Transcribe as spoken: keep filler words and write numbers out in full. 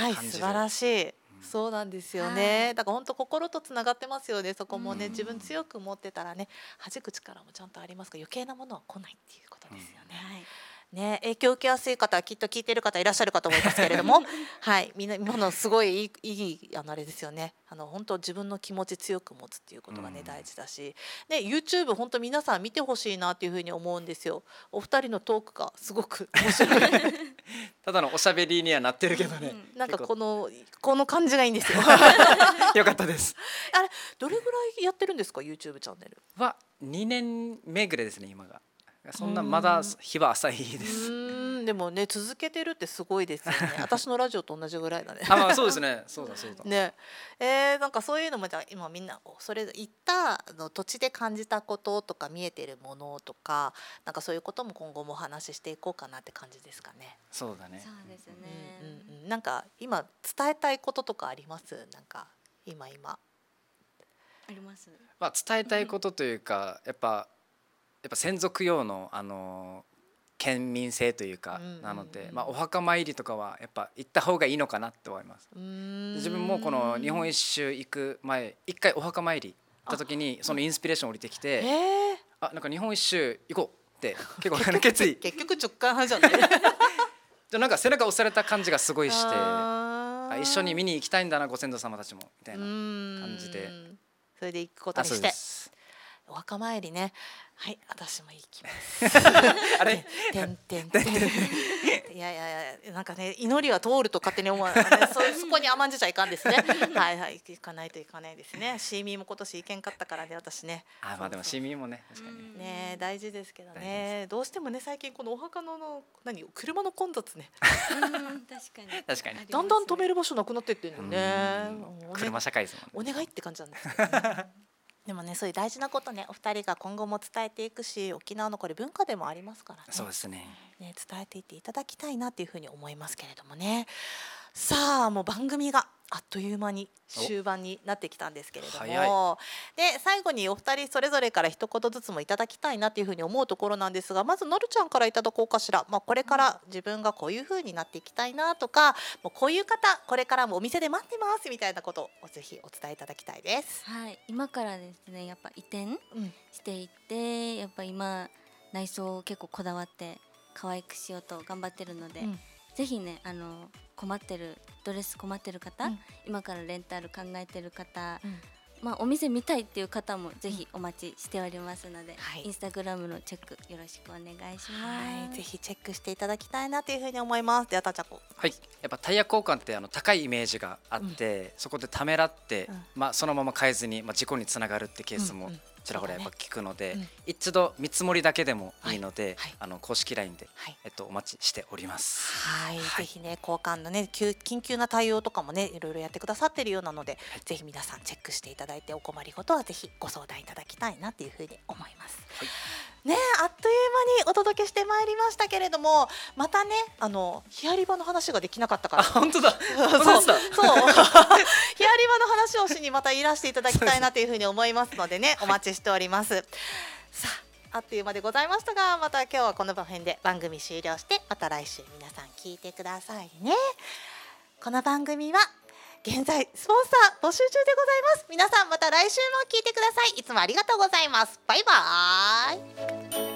はい、素晴らしい。そうなんですよね、はい、だから本当心とつながってますよね。そこもね、自分強く持ってたらね、弾く力もちゃんとありますから、余計なものは来ないっていうことですよね、うん、はいね、影響を受けやすい方はきっと聞いてる方いらっしゃるかと思いますけれどもはい、みんな今のすごいいい、いいあのあれですよね。あの本当自分の気持ち強く持つっていうことがね、うん、大事だし、ね、YouTube 本当皆さん見てほしいなっていうふうに思うんですよ。お二人のトークがすごく面白いただのおしゃべりにはなってるけどね、 うん、なんかこのこの感じがいいんですよよかったです。 あれどれぐらいやってるんですか YouTube チャンネルは？にねんめぐらいですね今が。そんなまだ日は浅いです。 うん、でもね続けてるってすごいですよね私のラジオと同じぐらいだねあ、まあそうですね、そうだそうだね、えー、なんかそういうのもじゃあ今みんなそれ行ったあの土地で感じたこととか見えてるものとか、なんかそういうことも今後もお話ししていこうかなって感じですかね。 そうだね。 そうですね、 うんうんうん、なんか今伝えたいこととかあります？なんか今今あります。 まあ伝えたいことというか、やっぱやっぱ先祖供養のあの県民性というかなので、まあお墓参りとかはやっぱ行った方がいいのかなって思います。自分もこの日本一周行く前一回お墓参り行った時にそのインスピレーション降りてきて、えー、あなんか日本一周行こうって結構決意結局直感派じゃないじゃなんか背中押された感じがすごいして、あ一緒に見に行きたいんだなご先祖様たちもみたいな感じで、 それで行くことにして、お墓参りね、はい、私も行きますあれてんてんてんいやいやいや、なんかね祈りは通ると勝手に思わないそ, そこに甘んじちゃいかんですねはいはい、行かないといかないですね。シーミーも今年行けんかったからね私ね。 あまあでもシーミーもね確かにね大事ですけどね、どうしてもね最近このお墓のの何車の混雑ね確かに確かにだんだん止める場所なくなってってるのね。 車社会ですもんね。お願いって感じなんですけど、ねでもねそういう大事なことねお二人が今後も伝えていくし、沖縄のこれ文化でもありますからね。 そうですね。 ね伝えていっていただきたいなっていうふうに思いますけれどもね。さあもう番組があっという間に終盤になってきたんですけれども、で最後にお二人それぞれから一言ずつもいただきたいなっていうふうに思うところなんですが、まずのるちゃんからいただこうかしら。まあ、これから自分がこういうふうになっていきたいなとか、もうこういう方これからもお店で待ってますみたいなことをぜひお伝えいただきたいです。 はい、今からですねやっぱ移転していって、うん、やっぱ今内装を結構こだわって可愛くしようと頑張ってるので、うん、ぜひねあの困ってるドレス困ってる方、うん、今からレンタル考えてる方、うんまあ、お店見たいっていう方もぜひお待ちしておりますので、はい、インスタグラムのチェックよろしくお願いします。 はい、ぜひチェックしていただきたいなというふうに思います。ではたちゃこ、 はい、やっぱタイヤ交換ってあの高いイメージがあって、うん、そこでためらって、うんまあ、そのまま変えずに、まあ、事故につながるってケースもちらほらやっぱ聞くので、うんうん、一度見積もりだけでもいいので、はいはい、あの公式 ライン で、はいえっと、お待ちしております。 はい、はい、ぜひね交換のね緊急な対応とかもねいろいろやってくださってるようなので、はい、ぜひ皆さんチェックしていただいてお困りごとはぜひご相談いただきたいなというふうに思います。はいね、あっという間にお届けしてまいりましたけれども、またねあのヒアリバの話ができなかったから本当だそうそうヒアリバの話をしにまたいらしていただきたいなというふうに思いますのでねお待ちしております、はい、さああっという間でございましたが、また今日はこの辺で番組終了して、また来週皆さん聞いてくださいね。この番組は現在スポンサー募集中でございます。皆さんまた来週も聞いてください。いつもありがとうございます。バイバーイ。